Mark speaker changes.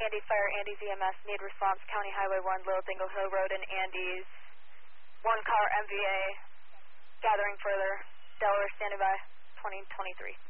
Speaker 1: Andes Fire, Andes EMS, need response, County Highway 1, Little Dingle Hill Road in Andes. 1 car MVA, gathering further. Delaware standing by, 2023.